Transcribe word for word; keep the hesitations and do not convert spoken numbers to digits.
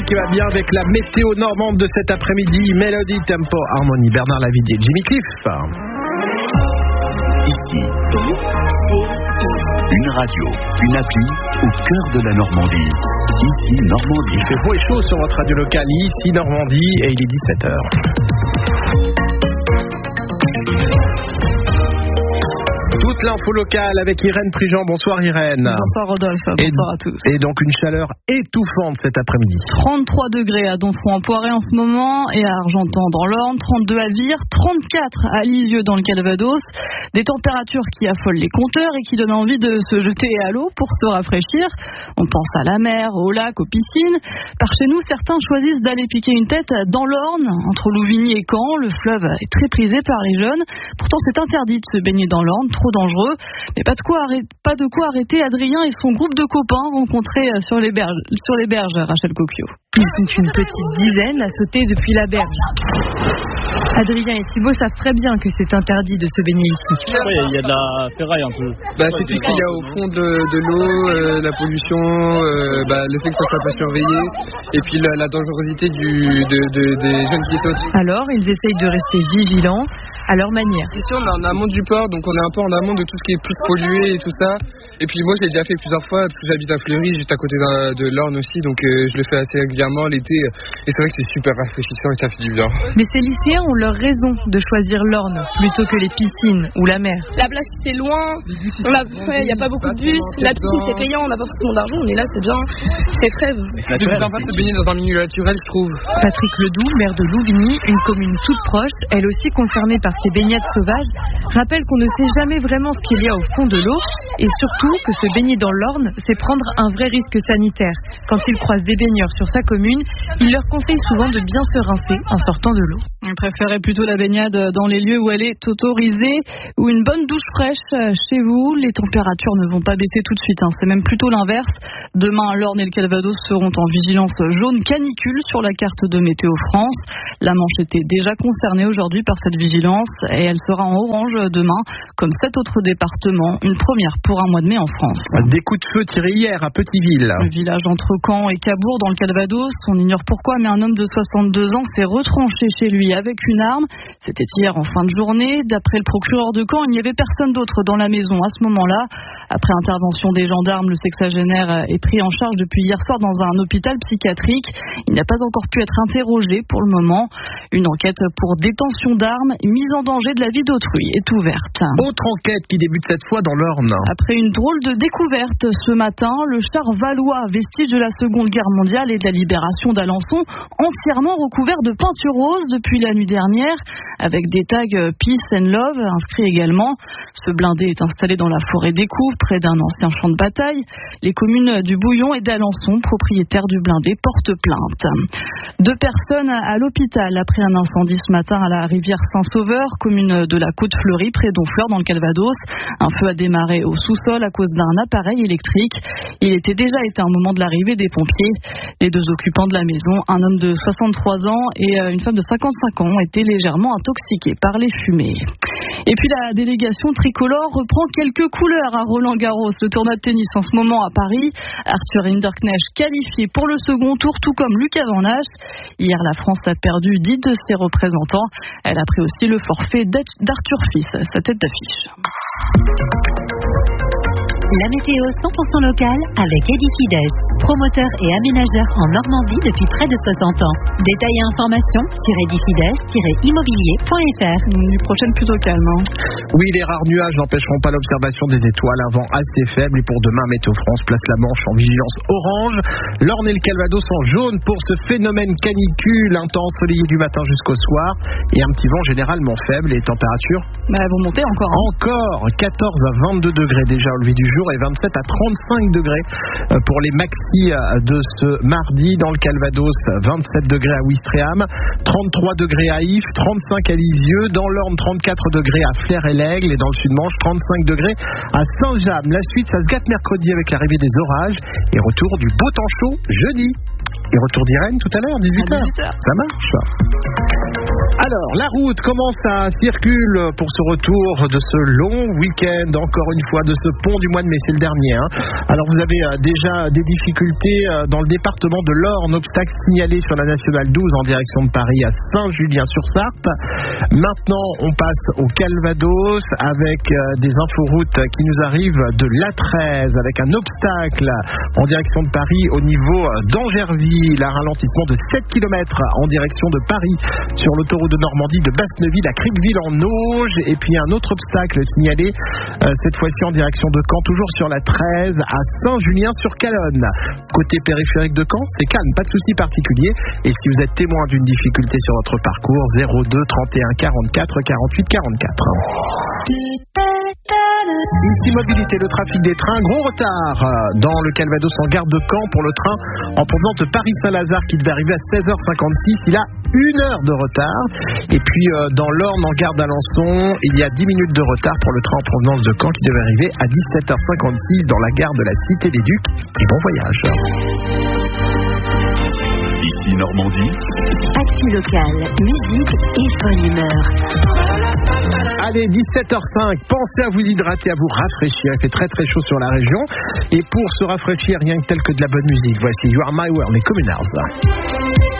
qui va bien avec la météo normande de cet après-midi. Mélodie, tempo, harmonie. Bernard Lavillier, Jimmy Cliff. Ici, une radio, une appli au cœur de la Normandie. Ici, Normandie. Il fait beau et chaud sur votre radio locale, ici Normandie, et il est dix-sept heures. Toute l'info locale avec Irène Prigent. Bonsoir Irène. Bonsoir Rodolphe, bonsoir et, à tous. Et donc une chaleur étouffante cet après-midi. trente-trois degrés à Donfront-en-Poiré en ce moment et à Argentan dans l'Orne, trente-deux à Vire, trente-quatre à Lisieux dans le Calvados. Des températures qui affolent les compteurs et qui donnent envie de se jeter à l'eau pour se rafraîchir. On pense à la mer, au lac, aux piscines. Par chez nous, certains choisissent d'aller piquer une tête dans l'Orne, entre Louvigny et Caen. Le fleuve est très prisé par les jeunes. Pourtant, c'est interdit de se baigner dans l'Orne, trop dangereux. Mais pas de quoi arrêter, pas de quoi arrêter Adrien et son groupe de copains rencontrés sur les berges, sur les berges Rachel Coquio. Ils sont une petite dizaine à sauter depuis la berge. Adrien et Thibaut savent très bien que c'est interdit de se baigner ici. Oui, il y a de la ferraille un peu. Bah, c'est tout ce qu'il y a au fond de, de l'eau, euh, la pollution, euh, bah, le fait que ça soit pas surveillé, et puis la, la dangerosité du, de, de, des jeunes qui sautent. Alors, ils essayent de rester vigilants à leur manière. Ici, on est en amont du port, donc on est un peu en amont de tout ce qui est plus pollué et tout ça. Et puis moi, je l'ai déjà fait plusieurs fois, parce que j'habite à Fleury, juste à côté de, de l'Orne aussi, donc euh, je le fais assez régulièrement l'été. Et c'est vrai que c'est super rafraîchissant et ça fait du bien. Mais ces lycéens ont leur raison de choisir l'Orne plutôt que les piscines ou la mer. La plage c'est loin, il ouais, n'y a pas beaucoup de bus, la piscine c'est payant, on n'a pas forcément d'argent, on est là, c'est bien, c'est frais. C'est plus sympa de se baigner dans un milieu naturel, je trouve. Patrick Ledoux, maire de Louvigny, une commune toute proche, elle aussi concernée par ces baignades sauvages, rappelle qu'on ne sait jamais vraiment ce qu'il y a au fond de l'eau et surtout que se baigner dans l'Orne, c'est prendre un vrai risque sanitaire. Quand il croise des baigneurs sur sa commune, il leur conseille souvent de bien se rincer en sortant de l'eau. On préférait plutôt la baignade dans les lieux où elle est autorisée ou une bonne douche fraîche chez vous. Les températures ne vont pas baisser tout de suite, hein. C'est même plutôt l'inverse. Demain, l'Orne et le Calvados seront en vigilance jaune canicule sur la carte de Météo France. La Manche était déjà concernée aujourd'hui par cette vigilance et elle sera en orange demain, comme sept autres départements. Une première pour un mois de mai en France. Des coups de feu tirés hier à Petiteville. Le village entre Caen et Cabourg dans le Calvados. On ignore pourquoi, mais un homme de soixante-deux ans s'est retranché chez lui avec une arme. C'était hier en fin de journée. D'après le procureur de Caen, il n'y avait personne d'autre dans la maison à ce moment-là. Après intervention des gendarmes, le sexagénaire est pris en charge depuis hier soir dans un hôpital psychiatrique. Il n'a pas encore pu être interrogé pour le moment. Une enquête pour détention d'armes et mise en danger de la vie d'autrui est ouverte. Autre enquête qui débute cette fois dans l'Orne. Après une drôle de découverte ce matin, le char Valois, vestige de la Seconde Guerre mondiale et de la libération d'Alençon, entièrement recouvert de peinture rose depuis la nuit dernière, avec des tags Peace and Love inscrits également. Ce blindé est installé dans la forêt d'Écouvres, près d'un ancien champ de bataille. Les communes du Bouillon et d'Alençon, propriétaires du blindé, portent plainte. Deux personnes à l'hôpital après un incendie ce matin à la rivière Saint-Sauveur, commune de la Côte-Fleurie, près d'Honfleur dans le Calvados. Un feu a démarré au sous-sol à cause d'un appareil électrique. Il était déjà éteint au moment de l'arrivée des pompiers. Les deux occupants de la maison, un homme de soixante-trois ans et une femme de cinquante-cinq ans, ont été légèrement intoxiqués par les fumées. Et puis la délégation tricolore reprend quelques couleurs à Roland-Garros. Le tournoi de tennis en ce moment à Paris. Arthur Hinderknecht qualifié pour le second tour, tout comme Lucas Van Hache. Hier, la France a perdu dix de ses représentants. Elle a pris aussi le forfait d'Arthur Fils, sa tête d'affiche. La météo cent pour cent locale avec Edifides, promoteur et aménageur en Normandie depuis près de soixante ans. Détails et informations sur edifides immobilier point f r. Une nuit prochaine plutôt calme. Hein. Oui, les rares nuages n'empêcheront pas l'observation des étoiles. Un vent assez faible et pour demain, Météo France place la Manche en vigilance orange. L'Orne et le Calvados en jaune pour ce phénomène canicule intense, ensoleillé du matin jusqu'au soir et un petit vent généralement faible. Les températures bah, elles vont monter encore. Hein. Encore quatorze à vingt-deux degrés déjà au lever du jour et vingt-sept à trente-cinq degrés pour les maxis de ce mardi. Dans le Calvados, vingt-sept degrés à Ouistreham, trente-trois degrés à Ifs, trente-cinq à Lisieux, dans l'Orne trente-quatre degrés à Flers et l'Aigle et dans le Sud-Manche trente-cinq degrés à Saint-James. La suite, ça se gâte mercredi avec l'arrivée des orages et retour du beau temps chaud jeudi. Et retour d'Irène tout à l'heure, dix-huit heures. dix-huit heures. Ça marche. Alors, la route, comment ça circule pour ce retour de ce long week-end, encore une fois, de ce pont du mois de mai, c'est le dernier. Hein. Alors, vous avez euh, déjà des difficultés euh, dans le département de l'Orne, obstacle signalé sur la nationale douze en direction de Paris à Saint-Julien-sur-Sarthe. Maintenant, on passe au Calvados avec euh, des inforoutes qui nous arrivent de l'A treize avec un obstacle en direction de Paris au niveau d'Angerville, un ralentissement de sept kilomètres en direction de Paris sur l'autoroute de Normandie de Basneville à Criqueville en Auge, et puis un autre obstacle signalé euh, cette fois-ci en direction de Caen, toujours sur la treize à Saint-Julien-sur-Calonne. Côté périphérique de Caen, c'est calme, pas de souci particulier. Et si vous êtes témoin d'une difficulté sur votre parcours, zéro deux trente et un quarante-quatre quarante-huit quarante-quatre. Ici Mobilité, le trafic des trains, gros retard dans le Calvados en gare de Caen pour le train en provenance de Paris-Saint-Lazare qui devait arriver à seize heures cinquante-six, il a une heure de retard. Et puis euh, dans l'Orne en gare d'Alençon, il y a dix minutes de retard pour le train en provenance de Caen qui devait arriver à dix-sept heures cinquante-six dans la gare de la Cité des Ducs. Et bon voyage. Ici Normandie. Actu locale, musique et bonne humeur. Allez, dix-sept heures cinq, pensez à vous hydrater, à vous rafraîchir. Il fait très très chaud sur la région. Et pour se rafraîchir, rien que tel que de la bonne musique, voici You Are My World, les Communards.